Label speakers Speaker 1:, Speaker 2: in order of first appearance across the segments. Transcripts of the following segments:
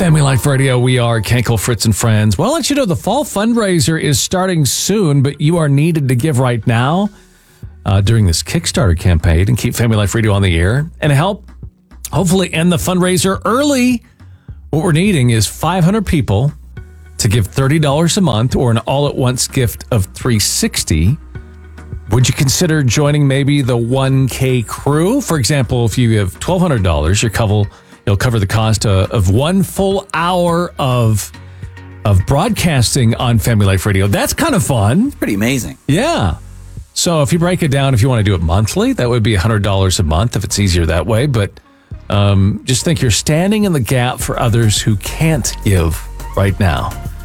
Speaker 1: Family Life Radio, we are Kenkel, Fritz, and Friends. Well, I'll let you know the fall fundraiser is starting soon, but you are needed to give right now during this Kickstarter campaign and keep Family Life Radio on the air and help hopefully end the fundraiser early. What we're needing is 500 people to give $30 a month or an all-at-once gift of $360. Would you consider joining maybe the 1K crew? For example, if you have $1,200, you'll cover the cost of 1 full hour of broadcasting on Family Life Radio. That's kind of fun.
Speaker 2: Pretty amazing.
Speaker 1: Yeah. So if you break it down, if you want to do it monthly, that would be $100 a month if it's easier that way. But just think you're standing in the gap for others who can't give right now.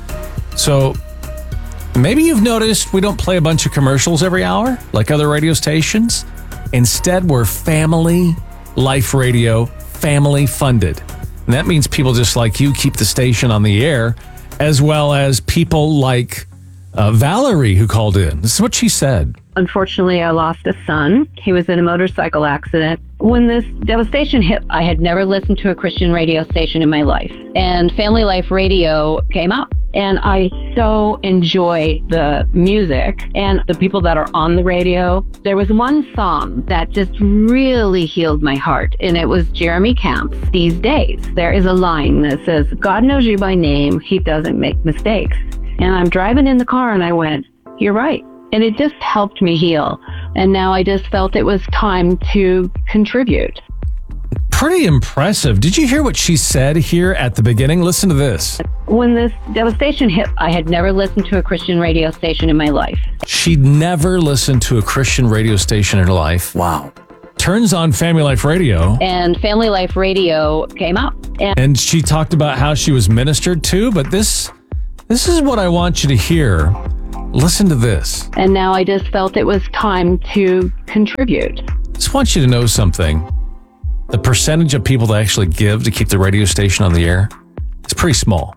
Speaker 1: So maybe you've noticed we don't play a bunch of commercials every hour like other radio stations. Instead, we're Family Life Radio, family funded. And that means people just like you keep the station on the air, as well as people like Valerie, who called in. This is what she said.
Speaker 3: Unfortunately, I lost a son. He was in a motorcycle accident. When this devastation hit, I had never listened to a Christian radio station in my life. And Family Life Radio came up. And I so enjoy the music and the people that are on the radio. There was one song that just really healed my heart, and it was Jeremy Camp's These Days. There is a line that says, God knows you by name, he doesn't make mistakes. And I'm driving in the car and I went, you're right. And it just helped me heal. And now I just felt it was time to contribute.
Speaker 1: Pretty impressive. Did you hear what she said here at the beginning? Listen to this.
Speaker 3: When this devastation hit, I had never listened to a Christian radio station in my life.
Speaker 1: She'd never listened to a Christian radio station in her life.
Speaker 2: Wow.
Speaker 1: Turns on Family Life Radio.
Speaker 3: And Family Life Radio came up.
Speaker 1: And she talked about how she was ministered to, but this is what I want you to hear. Listen to this.
Speaker 3: And now I just felt it was time to contribute.
Speaker 1: Just want you to know something. The percentage of people that actually give to keep the radio station on the air is pretty small.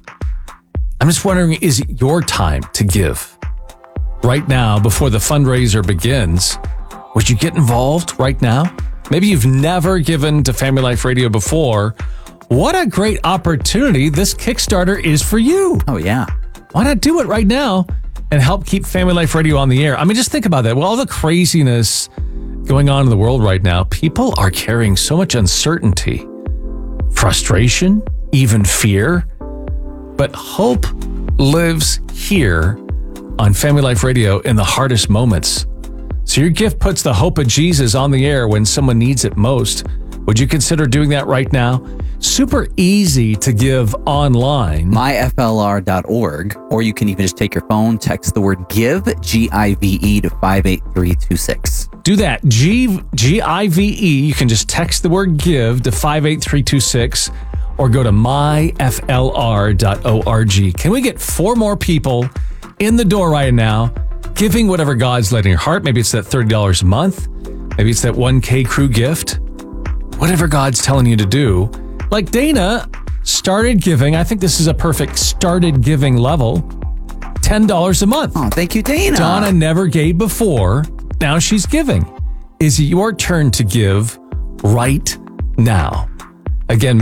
Speaker 1: I'm just wondering, is it your time to give? Right now, before the fundraiser begins, would you get involved right now? Maybe you've never given to Family Life Radio before. What a great opportunity this Kickstarter is for you.
Speaker 2: Oh, yeah.
Speaker 1: Why not do it right now and help keep Family Life Radio on the air? I mean, just think about that. With all the craziness going on in the world right now, people are carrying so much uncertainty, frustration, even fear. But hope lives here on Family Life Radio in the hardest moments. So your gift puts the hope of Jesus on the air when someone needs it most. Would you consider doing that right now? Super easy to give online.
Speaker 2: myflr.org, or you can even just take your phone, text the word GIVE, G-I-V-E, to 58326.
Speaker 1: Do that, G-I-V-E. You can just text the word GIVE to 58326 or go to myflr.org. Can we get 4 more people in the door right now, giving whatever God's led in your heart? Maybe it's that $30 a month. Maybe it's that 1K crew gift. Whatever God's telling you to do. Like Dana started giving. I think this is a perfect started giving level. $10 a month.
Speaker 2: Oh, thank you, Dana.
Speaker 1: Donna never gave before. Now she's giving. Is it your turn to give right now? Again,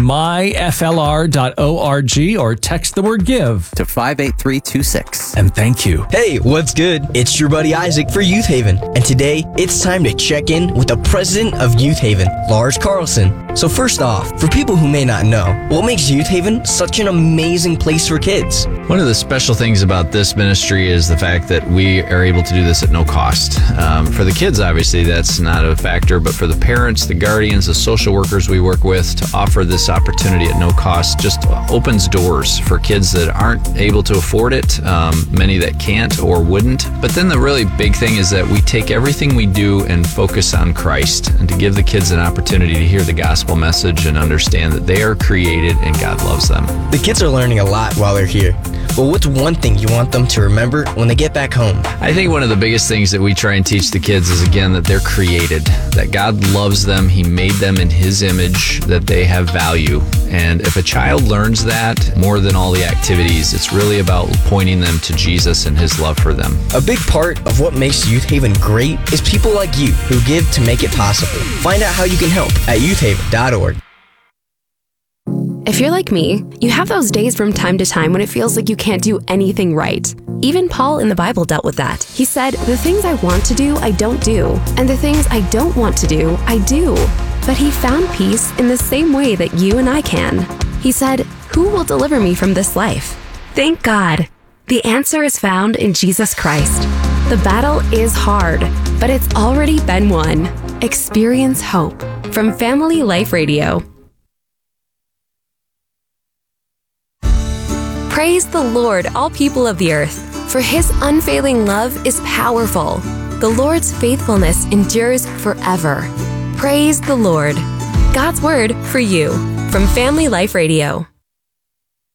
Speaker 1: myflr.org or text the word GIVE
Speaker 2: to 58326.
Speaker 1: And thank you.
Speaker 4: Hey, what's good? It's your buddy Isaac for Youth Haven. And today, it's time to check in with the president of Youth Haven, Lars Carlson. So first off, for people who may not know, what makes Youth Haven such an amazing place for kids?
Speaker 5: One of the special things about this ministry is the fact that we are able to do this at no cost. For the kids, obviously, that's not a factor, but for the parents, the guardians, the social workers we work with, to offer this opportunity at no cost just opens doors for kids that aren't able to afford it, many that can't or wouldn't. But then the really big thing is that we take everything we do and focus on Christ, and to give the kids an opportunity to hear the gospel message and understand that they are created and God loves them.
Speaker 4: The kids are learning a lot while they're here. But what's one thing you want them to remember when they get back home?
Speaker 5: I think one of the biggest things that we try and teach the kids is, again, that they're created, that God loves them, He made them in His image, that they have value. And if a child learns that more than all the activities, it's really about pointing them to Jesus and His love for them.
Speaker 4: A big part of what makes Youth Haven great is people like you who give to make it possible. Find out how you can help at youthhaven.org.
Speaker 6: If you're like me, you have those days from time to time when it feels like you can't do anything right. Even Paul in the Bible dealt with that. He said, "The things I want to do, I don't do, and the things I don't want to do, I do." But he found peace in the same way that you and I can. He said, "Who will deliver me from this life?" Thank God. The answer is found in Jesus Christ. The battle is hard, but it's already been won. Experience hope. From Family Life Radio. Praise the Lord, all people of the earth, for his unfailing love is powerful. The Lord's faithfulness endures forever. Praise the Lord. God's word for you from Family Life Radio.